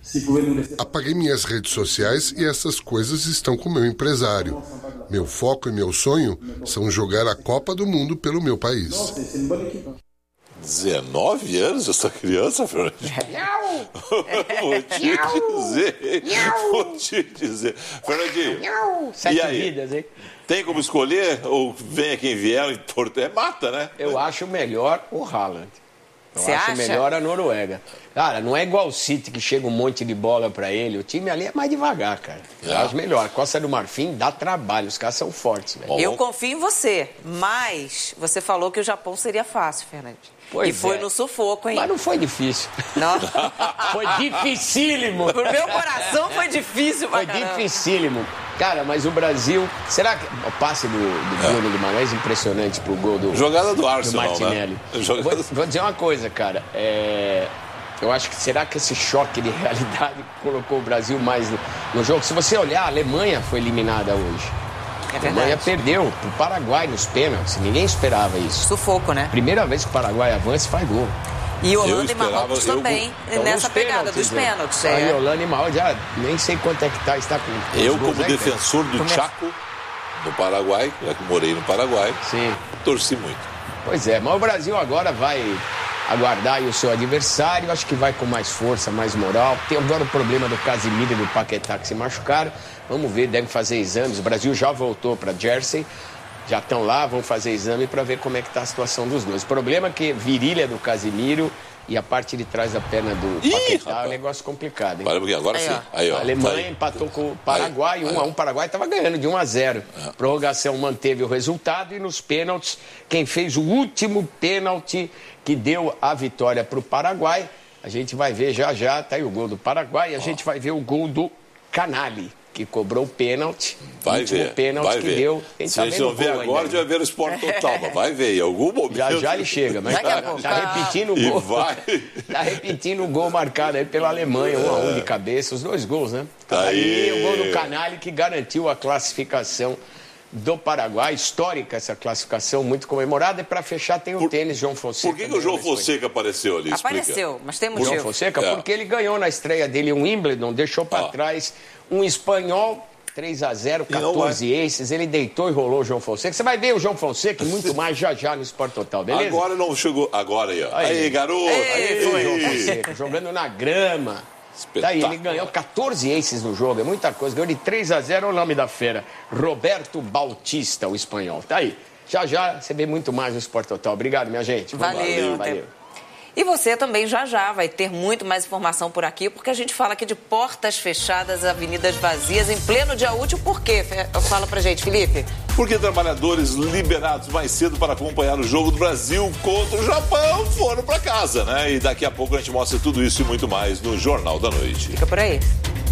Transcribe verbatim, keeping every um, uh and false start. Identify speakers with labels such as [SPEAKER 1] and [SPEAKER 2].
[SPEAKER 1] Apaguei minhas redes sociais e essas coisas estão com meu empresário. Meu foco e meu sonho são jogar a Copa do Mundo pelo meu país.
[SPEAKER 2] dezenove anos essa criança, Fernandinho? Vou te dizer, vou te dizer. Fernandinho,
[SPEAKER 3] Sete
[SPEAKER 2] e aí?
[SPEAKER 3] vidas, hein?
[SPEAKER 2] Tem como escolher ou venha quem vier? É mata, né?
[SPEAKER 3] Eu acho melhor o Haaland. Eu
[SPEAKER 4] Você
[SPEAKER 3] acho
[SPEAKER 4] acha?
[SPEAKER 3] melhor a Noruega. Cara, não é igual o City que chega um monte de bola pra ele. O time ali é mais devagar, cara. Eu
[SPEAKER 2] É.
[SPEAKER 3] acho melhor. A Costa do Marfim dá trabalho. Os caras são fortes, velho.
[SPEAKER 4] Eu confio em você, mas você falou que o Japão seria fácil, Fernandinho.
[SPEAKER 3] Pois
[SPEAKER 4] e foi
[SPEAKER 3] é.
[SPEAKER 4] no sufoco, hein?
[SPEAKER 3] Mas não foi difícil.
[SPEAKER 4] Não.
[SPEAKER 3] Foi dificílimo.
[SPEAKER 4] Pro meu coração foi difícil pra
[SPEAKER 3] Foi
[SPEAKER 4] caramba.
[SPEAKER 3] dificílimo. Cara, mas o Brasil... Será que o passe do, do Bruno Guimarães é impressionante pro gol do...
[SPEAKER 2] Jogada do
[SPEAKER 3] do
[SPEAKER 2] Arsenal,
[SPEAKER 3] Martinelli.
[SPEAKER 2] né? Jogada...
[SPEAKER 3] Vou, vou dizer uma coisa, cara. É, eu acho que será que esse choque de realidade colocou o Brasil mais no, no jogo? Se você olhar, a Alemanha foi eliminada hoje.
[SPEAKER 4] É
[SPEAKER 3] A Alemanha
[SPEAKER 4] verdade.
[SPEAKER 3] perdeu pro Paraguai nos pênaltis. Ninguém esperava isso.
[SPEAKER 4] Sufoco, né?
[SPEAKER 3] Primeira vez que o Paraguai avança e faz gol.
[SPEAKER 4] E Holanda e
[SPEAKER 2] esperava-
[SPEAKER 4] Marrocos
[SPEAKER 2] eu-
[SPEAKER 4] também,
[SPEAKER 3] Então,
[SPEAKER 4] nessa
[SPEAKER 3] nos
[SPEAKER 4] pegada dos
[SPEAKER 3] né?
[SPEAKER 4] pênaltis.
[SPEAKER 3] Aí
[SPEAKER 4] É.
[SPEAKER 3] Holanda e Marrocos, já nem sei quanto é que tá, está com... com
[SPEAKER 2] Eu,
[SPEAKER 3] os gols
[SPEAKER 2] como
[SPEAKER 3] aí, cara.
[SPEAKER 2] defensor do
[SPEAKER 4] Começa-
[SPEAKER 2] Chaco, no Paraguai, já que morei no Paraguai,
[SPEAKER 3] Sim.
[SPEAKER 2] torci muito.
[SPEAKER 3] Pois é, mas o Brasil agora vai aguardar aí o seu adversário, acho que vai com mais força, mais moral. Tem agora o problema do Casimiro e do Paquetá que se machucaram. Vamos ver, devem fazer exames. O Brasil já voltou para Jersey, já estão lá, vão fazer exame para ver como é que está a situação dos dois. O problema é que virilha do Casimiro e a parte de trás da perna do
[SPEAKER 2] Ih,
[SPEAKER 3] Paquetá é um
[SPEAKER 2] rapaz.
[SPEAKER 3] negócio complicado, hein?
[SPEAKER 2] Para um pouquinho, agora
[SPEAKER 4] Aí,
[SPEAKER 2] sim.
[SPEAKER 4] ó.
[SPEAKER 2] Aí, ó.
[SPEAKER 3] A Alemanha
[SPEAKER 2] Tá aí.
[SPEAKER 3] empatou com o Paraguai,
[SPEAKER 2] Aí,
[SPEAKER 3] um
[SPEAKER 2] aí.
[SPEAKER 3] a um. O Paraguai estava ganhando de um a zero. Prorrogação manteve o resultado e nos pênaltis, quem fez o último pênalti que deu a vitória para o Paraguai, a gente vai ver já já, tá aí o gol do Paraguai, e a gente vai ver o gol do Canali, que cobrou o pênalti.
[SPEAKER 2] Vai
[SPEAKER 3] o último
[SPEAKER 2] ver,
[SPEAKER 3] pênalti
[SPEAKER 2] vai
[SPEAKER 3] que
[SPEAKER 2] ver.
[SPEAKER 3] deu. Quem
[SPEAKER 2] Se
[SPEAKER 3] tá
[SPEAKER 2] a gente
[SPEAKER 3] vendo
[SPEAKER 2] não
[SPEAKER 3] o
[SPEAKER 2] ver
[SPEAKER 3] gol
[SPEAKER 2] agora, a
[SPEAKER 3] ainda,
[SPEAKER 2] gente vai ver o Sport Total, mas vai ver, em algum momento.
[SPEAKER 3] Já já ele chega, mas
[SPEAKER 4] Daqui a
[SPEAKER 3] tá,
[SPEAKER 4] pouco.
[SPEAKER 3] tá repetindo o
[SPEAKER 2] E
[SPEAKER 3] gol.
[SPEAKER 2] vai.
[SPEAKER 3] Tá repetindo o gol marcado aí pela Alemanha, um a um de cabeça, os dois gols, né? Tá aí o gol do Canali que garantiu a classificação do Paraguai, histórica essa classificação, muito comemorada. E para fechar tem o
[SPEAKER 2] Por-
[SPEAKER 3] tênis João Fonseca.
[SPEAKER 2] Por que, que o João
[SPEAKER 3] também, mas foi-
[SPEAKER 2] Fonseca apareceu ali? Explica.
[SPEAKER 4] Apareceu, mas tem
[SPEAKER 3] o João
[SPEAKER 4] motivo.
[SPEAKER 3] Fonseca?
[SPEAKER 2] É.
[SPEAKER 3] Porque ele ganhou na estreia dele um Wimbledon, deixou para
[SPEAKER 2] Ó.
[SPEAKER 3] trás um espanhol. três a zero,
[SPEAKER 2] E não
[SPEAKER 3] quatorze aces, ele deitou e rolou o João Fonseca. Você vai ver o João Fonseca e muito mais já já no Sport Total, beleza?
[SPEAKER 2] Agora não chegou. Agora aí, ó.
[SPEAKER 3] Aí.
[SPEAKER 2] Aí, garoto.
[SPEAKER 3] Aí foi o João
[SPEAKER 2] Aí.
[SPEAKER 3] Fonseca, jogando na grama.
[SPEAKER 2] Espetáculo.
[SPEAKER 3] Daí ele ganhou quatorze aces no jogo, é muita coisa. Ganhou de três a zero, é o nome da fera. Roberto Bautista, o espanhol. Tá aí. Já já você vê muito mais no Sport Total. Obrigado, minha gente.
[SPEAKER 4] Valeu.
[SPEAKER 3] Valeu.
[SPEAKER 4] E você também já já vai ter muito mais informação por aqui, porque a gente fala aqui de portas fechadas, avenidas vazias, em pleno dia útil. Por quê? Fala pra gente, Felipe.
[SPEAKER 2] Porque trabalhadores liberados mais cedo para acompanhar o jogo do Brasil contra o Japão foram para casa, né? E daqui a pouco a gente mostra tudo isso e muito mais no Jornal da Noite.
[SPEAKER 4] Fica por aí.